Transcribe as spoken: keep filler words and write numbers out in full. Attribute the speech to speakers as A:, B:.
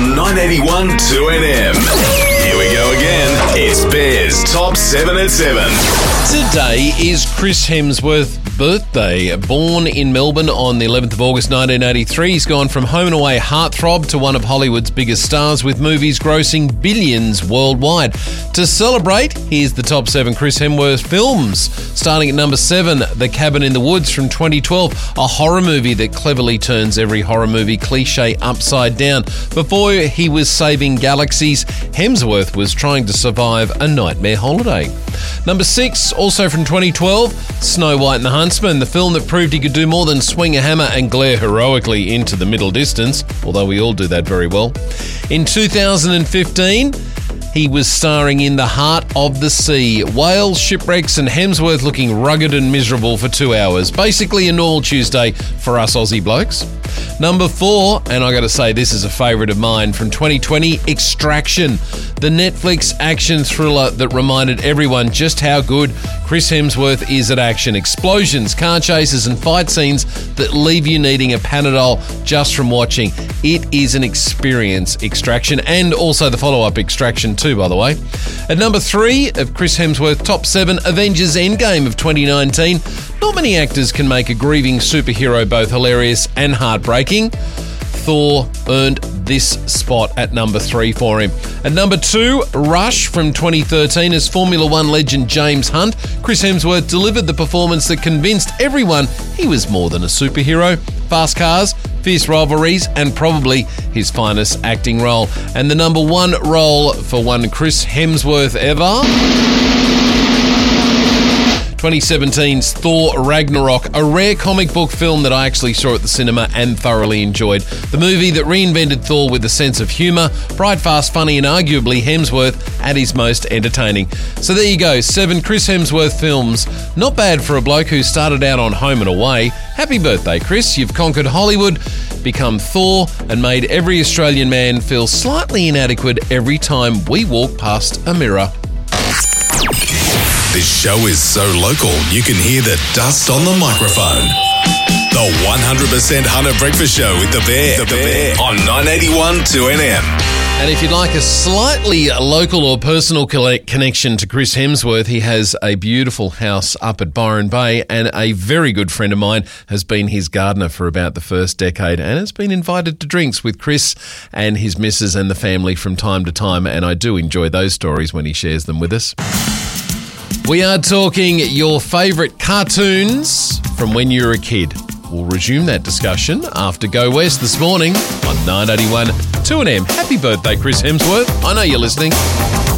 A: on nine eighty-one two N M. Here we go again. It's Bears Top seven at seven.
B: Today is Chris Hemsworth's birthday. Born in Melbourne on the eleventh of August nineteen eighty-three, he's gone from home and away heartthrob to one of Hollywood's biggest stars, with movies grossing billions worldwide. To celebrate, here's the top seven Chris Hemsworth films. Starting at number seven, The Cabin in the Woods from twenty twelve, a horror movie that cleverly turns every horror movie cliche upside down. Before he was saving galaxies, Hemsworth was trying to survive a nightmare holiday. Number six, also from twenty twelve, Snow White and the Huntsman, the film that proved he could do more than swing a hammer and glare heroically into the middle distance, although we all do that very well. In two thousand fifteen, he was starring in The Heart of the Sea, whales, shipwrecks and Hemsworth looking rugged and miserable for two hours. Basically a normal Tuesday for us Aussie blokes. Number four, and I got to say this is a favourite of mine, from twenty twenty, Extraction, the Netflix action thriller that reminded everyone just how good Chris Hemsworth is at action. Explosions, car chases and fight scenes that leave you needing a Panadol just from watching. It is an experience, Extraction, and also the follow-up Extraction two, by the way. At number three of Chris Hemsworth top seven, Avengers Endgame of twenty nineteen. Not many actors can make a grieving superhero both hilarious and heartbreaking. Thor earned this spot at number three for him. At number two, Rush from twenty thirteen. As Formula One legend James Hunt, Chris Hemsworth delivered the performance that convinced everyone he was more than a superhero. Fast cars, fierce rivalries, and probably his finest acting role. And the number one role for one Chris Hemsworth ever, twenty seventeen's Thor Ragnarok, a rare comic book film that I actually saw at the cinema and thoroughly enjoyed. The movie that reinvented Thor with a sense of humour, bright, fast, funny, and arguably Hemsworth at his most entertaining. So there you go, seven Chris Hemsworth films. Not bad for a bloke who started out on Home and Away. Happy birthday, Chris. You've conquered Hollywood, become Thor, and made every Australian man feel slightly inadequate every time we walk past a mirror.
A: This show is so local, you can hear the dust on the microphone. The one hundred percent Hunter Breakfast Show with The Bear, the Bear on nine eighty-one two N M.
B: And if you'd like a slightly local or personal connection to Chris Hemsworth, he has a beautiful house up at Byron Bay, and a very good friend of mine has been his gardener for about the first decade and has been invited to drinks with Chris and his missus and the family from time to time, and I do enjoy those stories when he shares them with us. We are talking your favourite cartoons from when you were a kid. We'll resume that discussion after Go West this morning on nine eighty-one two N M. Happy birthday, Chris Hemsworth. I know you're listening.